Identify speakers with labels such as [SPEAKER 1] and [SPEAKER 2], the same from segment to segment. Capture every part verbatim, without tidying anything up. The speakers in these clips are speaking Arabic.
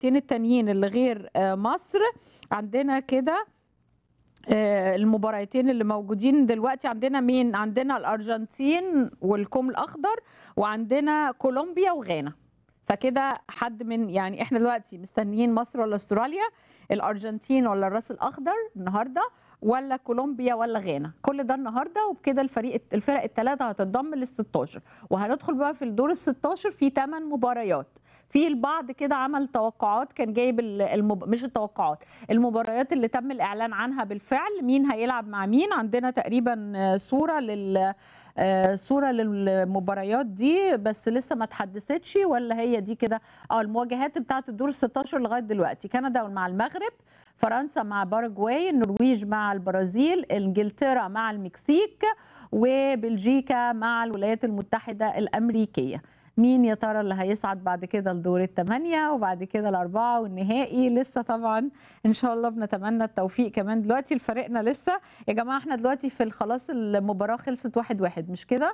[SPEAKER 1] المباراتين التانيين اللي غير آه، مصر عندنا كده. آه، المباراتين اللي موجودين دلوقتي عندنا مين؟ عندنا الأرجنتين والكوم الأخضر، وعندنا كولومبيا وغانا. فكده حد من يعني احنا دلوقتي مستنيين مصر ولا استراليا، الأرجنتين ولا الراس الأخضر النهارده، ولا كولومبيا ولا غانا. كل ده النهارده، وبكده الفريق الفرق الثلاثه هتتضم لل ستاشر، وهندخل بقى في الدور ال ستاشر في ثمان مباريات. في البعض كده عمل توقعات، كان جايب المب... مش التوقعات، المباريات اللي تم الإعلان عنها بالفعل، مين هيلعب مع مين. عندنا تقريبا صورة لل صورة للمباريات دي، بس لسه ما اتحدثتش، ولا هي دي كده. اه المواجهات بتاعت الدور ال ستاشر لغاية دلوقتي: كندا مع المغرب، فرنسا مع باراجواي، النرويج مع البرازيل، انجلترا مع المكسيك، وبلجيكا مع الولايات المتحدة الأمريكية. مين يا ترى اللي هيصعد بعد كده لدور الثمانية وبعد كده الأربعة والنهائي؟ لسه طبعا إن شاء الله بنتمنى التوفيق كمان. دلوقتي لفريقنا لسه يا جماعة، احنا دلوقتي في خلاص المباراة خلصت واحد واحد مش كده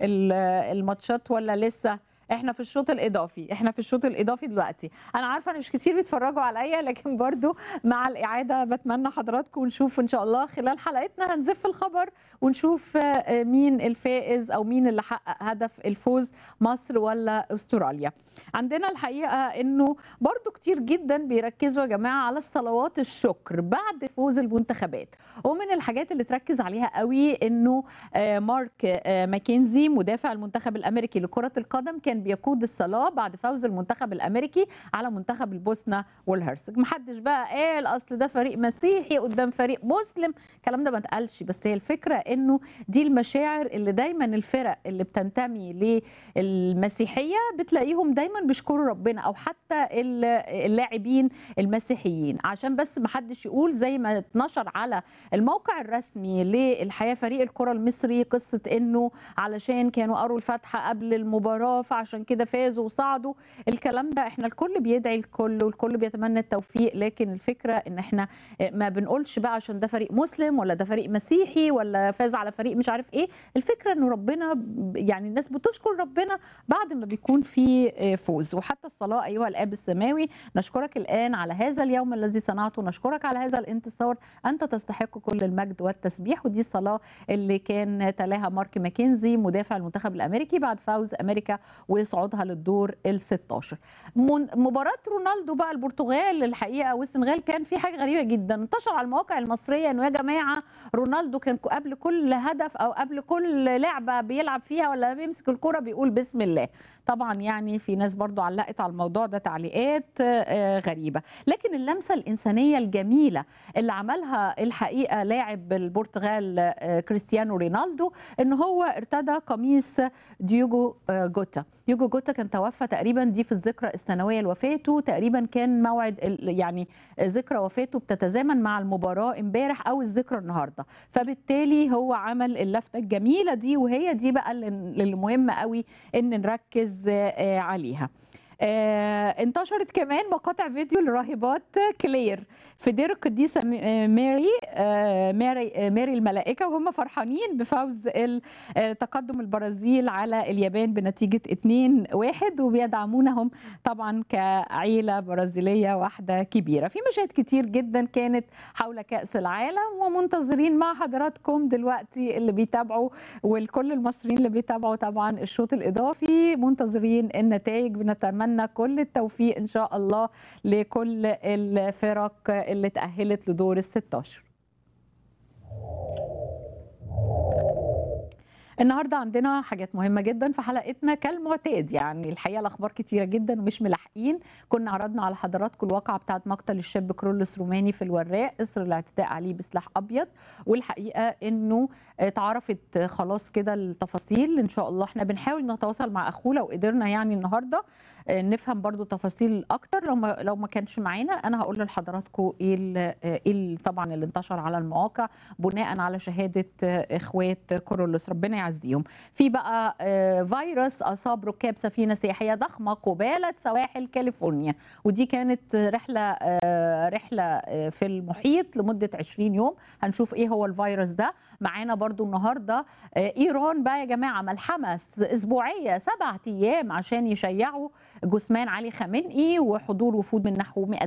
[SPEAKER 1] الماتشات، ولا لسه؟ احنا في الشوط الاضافي احنا في الشوط الاضافي دلوقتي. انا عارفه ان مش كتير بيتفرجوا عليا، لكن برضو مع الاعاده بتمنى حضراتكم نشوف ان شاء الله خلال حلقتنا هنزف الخبر ونشوف مين الفائز او مين اللي حقق هدف الفوز، مصر ولا استراليا. عندنا الحقيقه انه برضو كتير جدا بيركزوا يا جماعه على الصلوات الشكر بعد فوز المنتخبات، ومن الحاجات اللي تركز عليها قوي انه مارك ماكنزي مدافع المنتخب الامريكي لكره القدم كان بيقود الصلاه بعد فوز المنتخب الامريكي على منتخب البوسنه والهرسك. محدش بقى قال اصل ده فريق مسيحي قدام فريق مسلم، الكلام ده ما اتقالش، بس هي الفكره انه دي المشاعر اللي دايما الفرق اللي بتنتمي للمسيحيه بتلاقيهم دايما بيشكروا ربنا، او حتى اللاعبين المسيحيين، عشان بس ما حدش يقول زي ما اتنشر على الموقع الرسمي للحياه فريق الكره المصري قصه انه علشان كانوا قروا الفاتحه قبل المباراه فعشان كده فازوا وصعدوا. الكلام ده احنا الكل بيدعي الكل والكل بيتمنى التوفيق، لكن الفكره ان احنا ما بنقولش بقى عشان ده فريق مسلم ولا ده فريق مسيحي ولا فاز على فريق مش عارف ايه. الفكره انه ربنا يعني الناس بتشكر ربنا بعد ما بيكون في فوز. وحتى الصلاه: ايها الاب السماوي نشكرك الان على هذا اليوم الذي صنعته، نشكرك على هذا الانتصار، انت تستحق كل المجد والتسبيح. ودي الصلاه اللي كان تلاها مارك ماكنزي مدافع المنتخب الامريكي بعد فوز امريكا وصعودها للدور ال ستاشر. مباراه رونالدو بقى البرتغال الحقيقه والسنغال كان في حاجه غريبه جدا انتشر على المواقع المصريه، انه يا جماعه رونالدو كان قبل كل هدف او قبل كل لعبه بيلعب فيها ولا بيمسك الكره بيقول بسم الله. طبعا يعني في ناس برضو علقت على الموضوع ده تعليقات غريبه، لكن اللمسه الانسانيه الجميله اللي عملها الحقيقه لاعب البرتغال كريستيانو رونالدو ان هو ارتدى قميص ديوجو جوتا. ديوجو جوتا كان توفى تقريبا، دي في الذكرى السنويه لوفاته، تقريبا كان موعد يعني ذكرى وفاته بتتزامن مع المباراه امبارح او الذكرى النهارده، فبالتالي هو عمل اللفته الجميله دي، وهي دي بقى اللي مهم قوي ان نركز عليها. آه، انتشرت كمان مقاطع فيديو لراهبات كلير في دير القديسة ماري آه، ماري, آه، ماري الملائكة، وهم فرحانين بفوز تقدم البرازيل على اليابان بنتيجة اتنين واحد، وبيدعمونهم طبعا كعيلة برازيلية واحدة كبيرة. في مشاهد كتير جدا كانت حول كأس العالم، ومنتظرين مع حضراتكم دلوقتي اللي بيتابعوا والكل المصريين اللي بيتابعوا طبعا الشوط الإضافي منتظرين النتائج. بنتمنى كل التوفيق ان شاء الله لكل الفرق اللي تأهلت لدور الستاشر. النهارده عندنا حاجات مهمه جدا في حلقتنا كالمعتاد، يعني الحقيقه الاخبار كتيره جدا ومش ملاحقين. كنا عرضنا على حضراتكم الواقعه بتاعه مقتل الشاب كرولوس روماني في الوراق اثر الاعتداء عليه بسلاح ابيض، والحقيقه انه اتعرفت خلاص كده التفاصيل. ان شاء الله احنا بنحاول نتواصل مع اخوه لو قدرنا يعني النهارده نفهم برضو تفاصيل اكتر. لو ما لو ما كانش معانا انا هقول لحضراتكم ايه ايه طبعا اللي انتشر على المواقع بناء على شهاده اخوات كورولوس ربنا يعزيهم. في بقى فيروس اصاب ركاب سفينه سياحيه ضخمه قباله سواحل كاليفورنيا، ودي كانت رحله رحله في المحيط لمده عشرين يوم. هنشوف ايه هو الفيروس ده. معانا برضو النهارده ايران بقى يا جماعه ملحمه اسبوعيه سبعة ايام عشان يشيعوا جثمان علي خامنئي وحضور وفود من نحو مئة